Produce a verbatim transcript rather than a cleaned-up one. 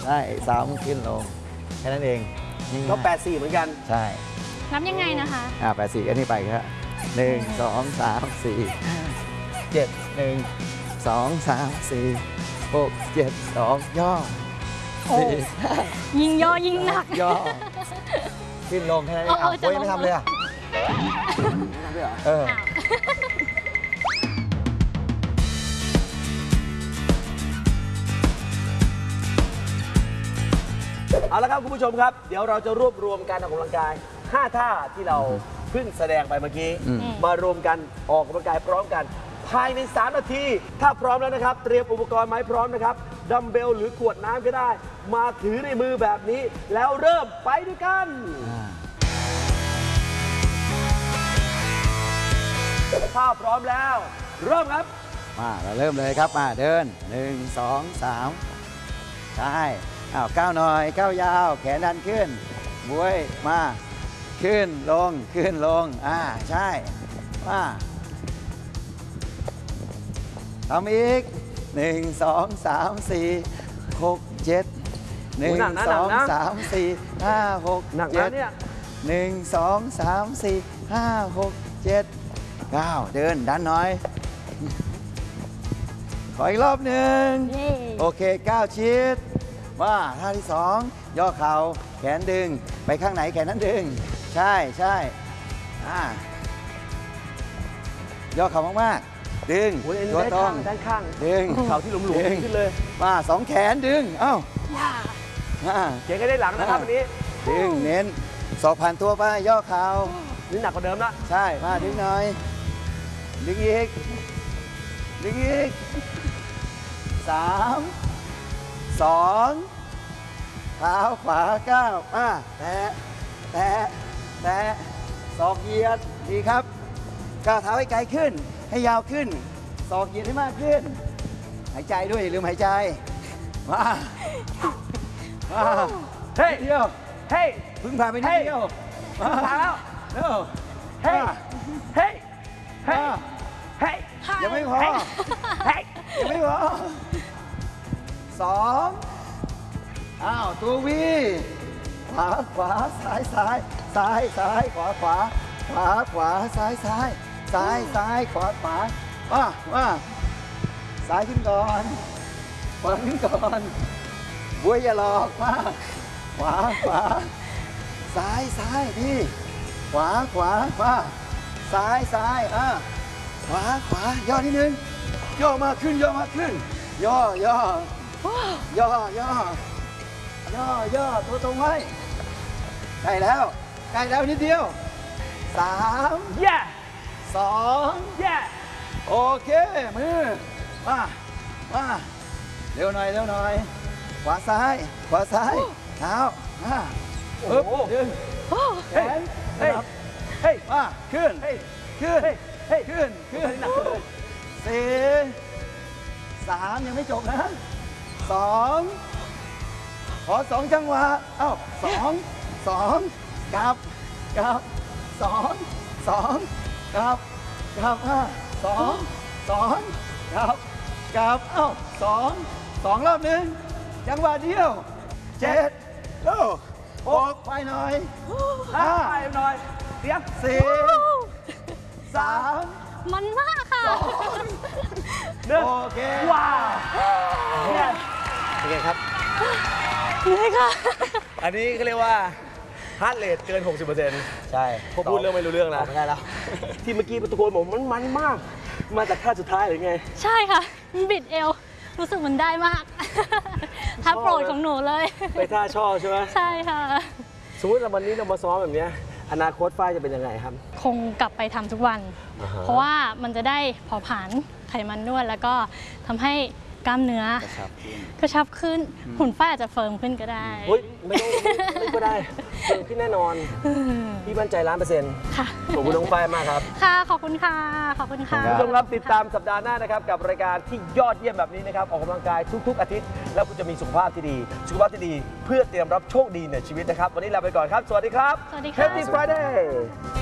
ใช่สามขึ้นลงแค่นั้นเองก็แปดสี่เหมือนกันใช่นับยังไงนะคะอ่าแปดสี่อันนี้ไปครับหนึ่งสองสามสี่เจ็ดหนึ่งสองสามสี่หกเจ็ดสองย่อสี่ยิงย่อยิงหนักย่อขึ้นลงแค่นั้นเองอ้าวโอ้ยไม่ทำเลยอ่ะไม่ทำเลยเหรอเออเอาละครับคุณผู้ชมครับเดี๋ยวเราจะรวบรวมการออกกำลังกายห้าท่าที่เราเพิ่งแสดงไปเมื่อกี้มารวมกันออกกำลังกายพร้อมกันภายในสามนาทีถ้าพร้อมแล้วนะครับเตรียมอุปกรณ์ไม้พร้อมนะครับดัมเบลหรือขวดน้ำก็ได้มาถือในมือแบบนี้แล้วเริ่มไปด้วยกันถ้าพร้อมแล้วเริ่มครับมาเราเริ่มเลยครับมาเดินหนึ่งสองสามใช่อ้าวก้าวหน่อยก้าวยาวแขนดันขึ้นบวยมาขึ้นลงขึ้นลงอ่าใช่มาทำอีกหนึ่งสองสามสี่หกเจ็ดหนึ่งสองสามสี่ห้าหกเจ็ดหนึ่งสองสามสี่ห้าหกเจ็ดเก้าเดินดันหน่อยขออีกรอบหนึ่งโอเคก้าวชิดว่าท่าที่สองย่อเข่าแขนดึงไปข้างไหนแขนนั้นดึงใช่ใช่อ่าย่อเข่ามากๆดึงตัวตรงด้านข้างดึงเข่าที่หลุมๆขึ้นเลยมาสองแขนดึงเอ้าเขียนก็ได้หลังนะครับวันนี้ดึงเน้นศอกผ่านตัวไปย่อเข่านี่หนักกว่าเดิมละใช่มาดึงหน่อยดึงอีกดึงอีกสามสองเท้าขวาก้าวมาแตะแตะแตะศอกเหยียดดีครับก้าวเท้าให้ไกลขึ้นให้ยาวขึ้นศอกเหยียดให้มากขึ้นหายใจด้วยลืมหายใจมามาเฮ้ยเดียวเฮ้ยพึ่งผ่านไปนิดเดียวมาแล้วเร็วเฮ้ยเฮ้ยเฮ้ยเฮ้ยยังไม่พอเฮ้ยยังไม่พอสองอ้าวตัววีขวาขวาซ้ายซ้ายซ้ายซ้ายขวาขวาขวาขวาซ้ายซ้ายซ้ายซ้ายขวาขวาว่าว่าซ้ายขึ้นก่อนขวาขึ้นก่อนบัวอย่าหลอกมาขวาขวาซ้ายซ้ายพี่ขวาขวามาซ้ายซ้ายอ่ะขวาขวาย่อนิดนึงย่อมาขึ้นย่อมาขึ้นย่อย่อย่อย่อย่อย่อตัวตรงไว้ใกล้แล้วใกล้แล้วนิดเดียวสามแย่สองแย่โอเคมือมามาเร็วหน่อยเร็วหน่อยขวาซ้ายขวาซ้ายเท้ามาปึ๊บดึงแขนเฮ้ยเฮ้ยมาขึ้นเฮ้ยขึ้นเฮ้ยขึ้นขึ้นสี่สามยังไม่จบนะสองขอสองจังหวะเอ้าสองสองกลับกลับสองสองกลับกลับห้าสองสองกลับกลับเอ้าสองสองรอบหนึ่งจังหวะเดียวเจ็ดโอ้หกไปหน่อยห้าไปหน่อยเดี๋ยวสี่สามมันมากค่ะโอเคว้าวเนี่ยเป็นไงครับเลยค่ะอันนี้เขาเรียกว่าฮาร์ดเรทเกิน หกสิบเปอร์เซ็นต์ใช่พอพูดเรื่องไม่รู้เรื่องนะไม่ได้แล้วที่เมื่อกี้ตะโกนบอกมันมันมากมาจากท่าสุดท้ายหรือไงใช่ค่ะบิดเอวรู้สึกมันได้มากท่าโปรดของหนูเลยไปท่าชอบใช่ไหมใช่ค่ะสมมติวันนี้เรามาซ้อมแบบนี้อนาคตฝ้ายจะเป็นยังไงครับคงกลับไปทำทุกวัน เพราะว่ามันจะได้เผาผลาญไขมันนวดแล้วก็ทำให้กล้ามเนื้อกระชับขึ้นหุ่นฝ้ายอาจจะเฟิร์มขึ้นก็ได้เฮ้ยไม่ต้องไม่ก็ได้เฟิร์มขึ้นแน่นอนพี่มั่นใจล้านเปอร์เซ็นต์ค่ะขอบคุณน้องฝ้ายมากครับค่ะขอบคุณค่ะขอบคุณค่ะคุณผู้ชมครับติดตามสัปดาห์หน้านะครับกับรายการที่ยอดเยี่ยมแบบนี้นะครับออกกำลังกายทุกๆอาทิตย์แล้วคุณจะมีสุขภาพที่ดีสุขภาพที่ดีเพื่อเตรียมรับโชคดีในชีวิตนะครับวันนี้ลาไปก่อนครับสวัสดีครับสวัสดีค่ะ Happy Friday